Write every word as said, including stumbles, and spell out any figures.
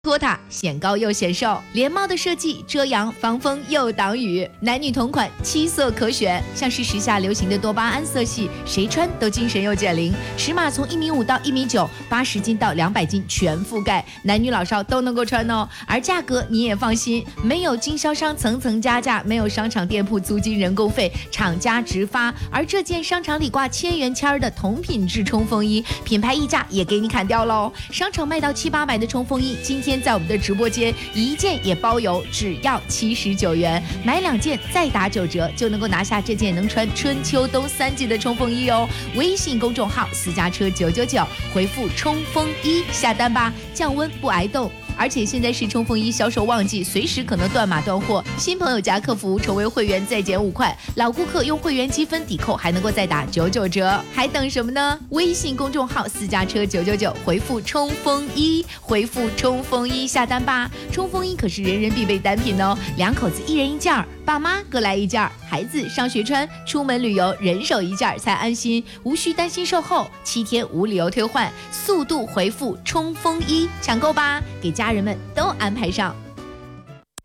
托塔显高又显瘦，连帽的设计遮阳防风又挡雨，男女同款，七色可选。像是时下流行的多巴胺色系，谁穿都精神又减龄。尺码从一米五到一米九，八十斤到两百斤全覆盖，男女老少都能够穿哦。而价格你也放心，没有经销商层层加价，没有商场店铺租金人工费，厂家直发。而这件商场里挂千元签的同品质冲锋衣，品牌溢价也给你砍掉喽。商场卖到七八百的冲锋衣，今天在我们的直播间一件也包邮，只要七十九元，买两件再打九折，就能够拿下这件能穿春秋冬三季的冲锋衣哦。微信公众号私家车九九九，回复冲锋衣下单吧，降温不挨冻。而且现在是冲锋衣销售旺季，随时可能断码断货。新朋友加客服成为会员再减五块，老顾客用会员积分抵扣还能够再打九九折，还等什么呢？微信公众号私家车九九九，回复冲锋衣，回复冲锋衣下单吧。冲锋衣可是人人必备单品哦，两口子一人一件，爸妈各来一件，孩子上学穿，出门旅游人手一件才安心，无需担心售后，七天无理由退换，速度回复冲锋衣抢购吧，给家人们都安排上。